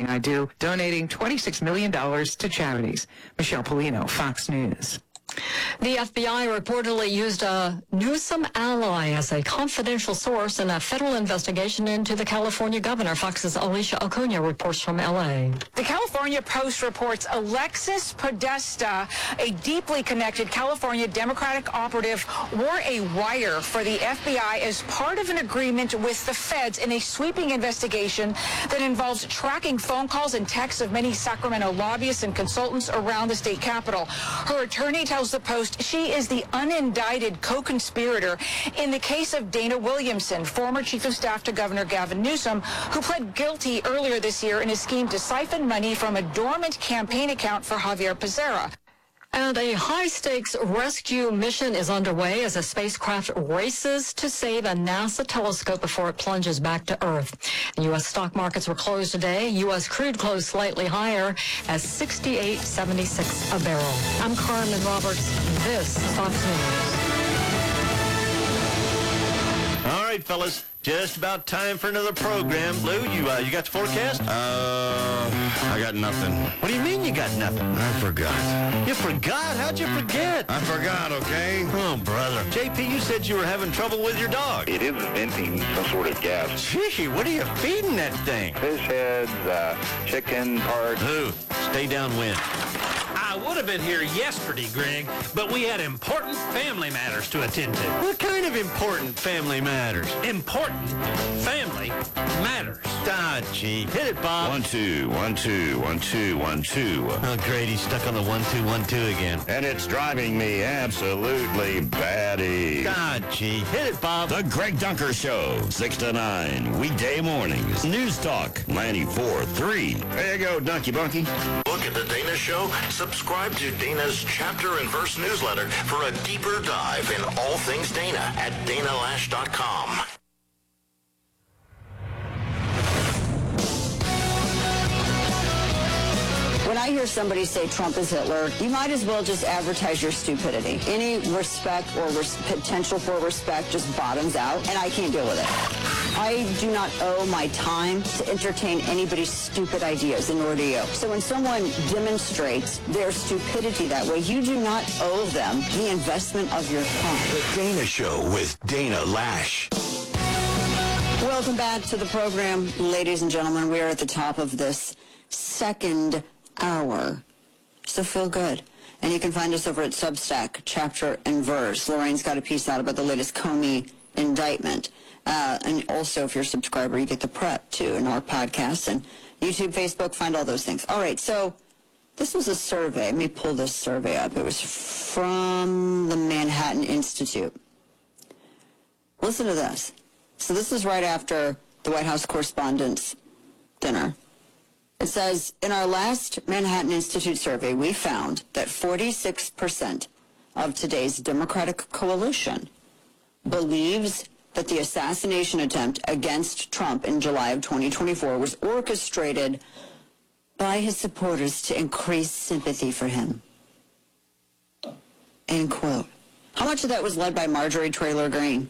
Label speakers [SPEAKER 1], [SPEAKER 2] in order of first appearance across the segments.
[SPEAKER 1] I do, donating $26 million to charities. Michelle Polino, Fox News.
[SPEAKER 2] The FBI reportedly used a Newsom ally as a confidential source in a federal investigation into the California governor. Fox's Alicia Acuna reports from L.A.
[SPEAKER 3] The California Post reports Alexis Podesta, a deeply connected California Democratic operative, wore a wire for the FBI as part of an agreement with the feds in a sweeping investigation that involves tracking phone calls and texts of many Sacramento lobbyists and consultants around the state capitol. Her attorney tells the Post she is the unindicted co-conspirator in the case of Dana Williamson, former chief of staff to Governor Gavin Newsom, who pled guilty earlier this year in a scheme to siphon money from a dormant campaign account for Javier Pizarra.
[SPEAKER 2] And a high-stakes rescue mission is underway as a spacecraft races to save a NASA telescope before it plunges back to Earth. The U.S. stock markets were closed today. U.S. crude closed slightly higher at $68.76 a barrel. I'm Carmen Roberts. This is Fox News.
[SPEAKER 4] All right, fellas, just about time for another program. Lou, you got the forecast?
[SPEAKER 5] I got nothing.
[SPEAKER 4] What do you mean you got nothing?
[SPEAKER 5] I forgot.
[SPEAKER 4] You forgot? How'd you forget?
[SPEAKER 5] I forgot, okay?
[SPEAKER 4] Oh, brother. JP, you said you were having trouble with your dog.
[SPEAKER 6] It is venting some sort of gas.
[SPEAKER 4] Gee, what are you feeding that thing?
[SPEAKER 6] Fish heads, chicken parts.
[SPEAKER 4] Lou, stay downwind.
[SPEAKER 7] I would have been here yesterday, Greg, but we had important family matters to attend to.
[SPEAKER 4] What kind of important family matters?
[SPEAKER 7] Important family matters.
[SPEAKER 4] Ah, gee. Hit it, Bob.
[SPEAKER 5] 1, 2, 1, 2, 1, 2, 1, 2.
[SPEAKER 4] Oh, great. He's stuck on the 1, 2, 1, 2 again.
[SPEAKER 5] And it's driving me absolutely batty.
[SPEAKER 4] God, gee. Hit it, Bob.
[SPEAKER 5] The Greg Dunker Show, 6 to 9, weekday mornings. News Talk, 94.3. There you go, Dunky Bunky.
[SPEAKER 8] Look at the Dana Show. Subscribe to Dana's Chapter and Verse newsletter for a deeper dive in all things Dana at danalash.com.
[SPEAKER 9] When I hear somebody say Trump is Hitler, you might as well just advertise your stupidity. Any respect or potential for respect just bottoms out, and I can't deal with it. I do not owe my time to entertain anybody's stupid ideas, and nor do you. So when someone demonstrates their stupidity that way, you do not owe them the investment of your time.
[SPEAKER 8] The Dana Show with Dana Lash.
[SPEAKER 9] Welcome back to the program, ladies and gentlemen. We are at the top of this second hour, so feel good. And you can find us over at Substack, Chapter and Verse. Lorraine's got a piece out about the latest Comey indictment. And also, if you're a subscriber, you get the prep, too, in our podcast. And YouTube, Facebook, find all those things. All right, so this was a survey. Let me pull this survey up. It was from the Manhattan Institute. Listen to this. So this is right after the White House Correspondents' Dinner. It says, in our last Manhattan Institute survey, we found that 46% of today's Democratic coalition believes that the assassination attempt against Trump in July of 2024 was orchestrated by his supporters to increase sympathy for him. End quote. How much of that was led by Marjorie Taylor Greene?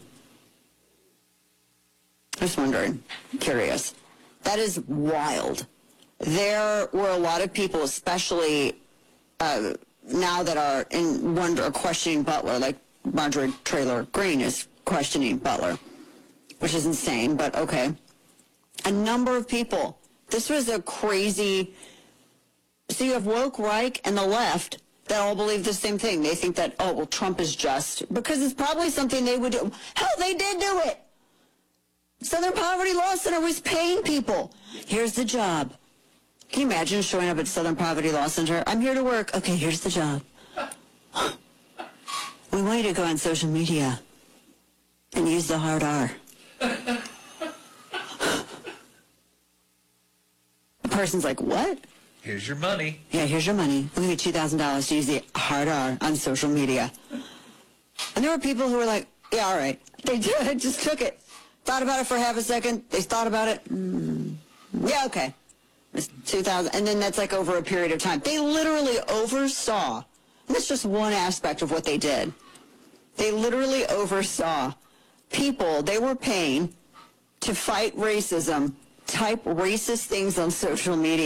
[SPEAKER 9] Just wondering. Curious. That is wild. There were a lot of people, especially now that are in wonder or questioning Butler, like Marjorie Taylor Greene is questioning Butler, which is insane, but okay. A number of people. This was a crazy... So you have woke Reich and the left that all believe the same thing. They think that, oh, well, Trump is just, because it's probably something they would do. Hell, they did do it. Southern Poverty Law Center was paying people. Here's the job. Can you imagine showing up at Southern Poverty Law Center? I'm here to work. Okay, here's the job. We want you to go on social media and use the hard R. The person's like, what?
[SPEAKER 7] Here's your money.
[SPEAKER 9] Yeah, here's your money. We'll give you $2,000 to use the hard R on social media. And there were people who were like, yeah, all right. They just took it. Thought about it for half a second. They thought about it. Yeah, okay. It's 2,000. And then that's like over a period of time. They literally oversaw. And that's just one aspect of what they did. They literally oversaw people they were paying to fight racism, type racist things on social media.